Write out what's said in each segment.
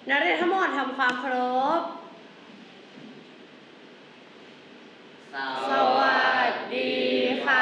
นักเรียนทั้งหมดทำความเคารพสวัสดีค่ะ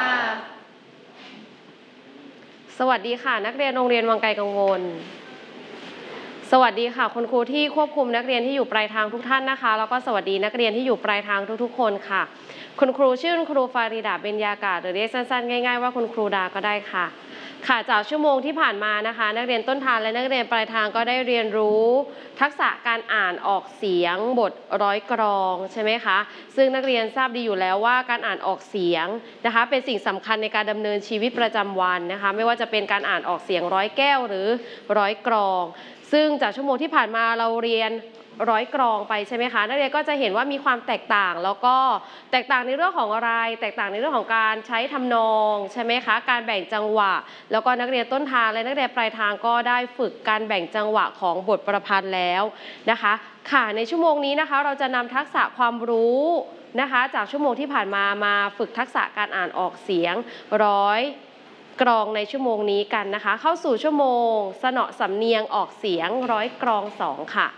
สวัสดีค่ะนักเรียนโรงเรียนวังไกลกังวลสวัสดีค่ะคุณครูที่ควบคุมนักเรียนที่อยู่ปลายทางทุกท่านนะคะแล้วก็สวัสดีนักเรียนที่อยู่ปลายทางทุกๆคนค่ะคุณครูชื่อคุณครูฟาริดาเบญญากาศหรือเรียกสั้นๆง่ายๆว่าคุณครูดาก็ได้ค่ะจากชั่วโมงที่ผ่านมานะคะนักเรียนต้นทางและนักเรียนปลายทางก็ได้เรียนรู้ทักษะการอ่านออกเสียงบทร้อยกรองใช่ไหมคะซึ่งนักเรียนทราบดีอยู่แล้วว่าการอ่านออกเสียงนะคะเป็นสิ่งสำคัญในการดำเนินชีวิตประจำวันนะคะไม่ว่าจะเป็นการอ่านออกเสียงร้อยแก้วหรือร้อยกรองซึ่งจากชั่วโมงที่ผ่านมาเราเรียนร้อยกรองไปใช่ไหมคะนักเรียนก็จะเห็นว่ามีความแตกต่างแล้วก็แตกต่างในเรื่องของอะไรแตกต่างในเรื่องของการใช้ทำนองใช่ไหมคะการแบ่งจังหวะแล้วก็นักเรียนต้นทางและนักเรียนปลายทางก็ได้ฝึกการแบ่งจังหวะของบทประพันธ์แล้วนะคะค่ะในชั่วโมงนี้นะคะเราจะนำทักษะความรู้นะคะจากชั่วโมงที่ผ่านมาฝึกทักษะการอ่านออกเสียงร้อยกรองในชั่วโมงนี้กันนะคะเข้าสู่ชั่วโมงสนอสำเนียงออกเสียงร้อยกรอง2ค่ะ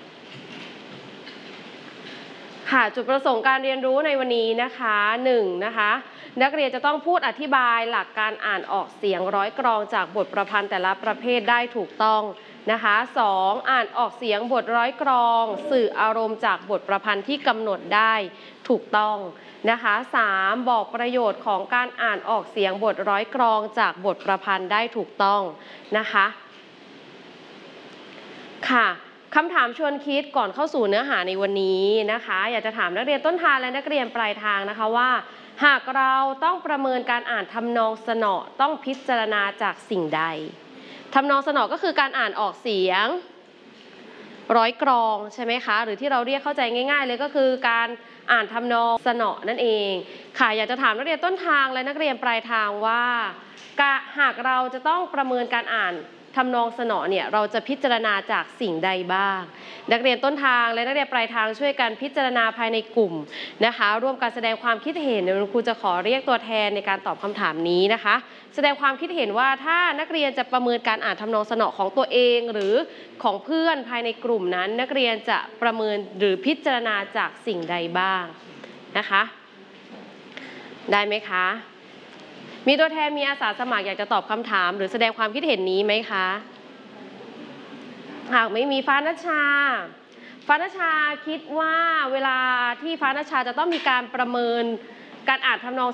จุดประสงค์การเรียนรู้ในวันนี้นะคะ1นะคะนักเรียนจะต้องพูดอธิบายหลักการอ่านออกเสียงร้อยกรองจากบทประพันธ์แต่ละประเภทได้ถูกต้องนะคะ2อ่านออกเสียงบทร้อยกรองสื่ออารมณ์จากบทประพันธ์ที่กำหนดได้ถูกต้องนะคะ3บอกประโยชน์ของการอ่านออกเสียงบทร้อยกรองจากบทประพันธ์ได้ถูกต้องนะคะค่ะคำถามชวนคิดก่อนเข้าสู่เนื้อหาในวันนี้นะคะอยากจะถามนักเรียนต้นทางและนักเรียนปลายทางนะคะว่าหากเราต้องประเมินการอ่านทำนองสนอต้องพิจารณาจากสิ่งใดทำนองสนอก็คือการอ่านออกเสียงร้อยกรองใช่ไหมคะหรือที่เราเรียกเข้าใจง่ายๆเลยก็คือการอ่านทำนองสนอนั่นเองค่ะอยากจะถามนักเรียนต้นทางและนักเรียนปลายทางว่าหากเราจะต้องประเมินการอ่านทำนองสนอเนี่ยเราจะพิจารณาจากสิ่งใดบ้างนักเรียนต้นทางและนักเรียนปลายทางช่วยกันพิจารณาภายในกลุ่มนะคะร่วมกันแสดงความคิดเห็นเดี๋ยวครูจะขอเรียกตัวแทนในการตอบคำถามนี้นะคะแสดงความคิดเห็นว่าถ้านักเรียนจะประเมินการอ่านทำนองสนอของตัวเองหรือของเพื่อนภายในกลุ่มนั้นนักเรียนจะประเมินหรือพิจารณาจากสิ่งใดบ้างนะคะได้ไหมคะมีตัวแทนมีอาสาสมัครอยากจะตอบคำถามหรือแสดงความคิดเห็นนี้ไหมคะหากไม่มีฟ้านัชชาคิดว่าเวลาที่ฟ้านัชชาจะต้องมีการประเมินการอ่านทำนอง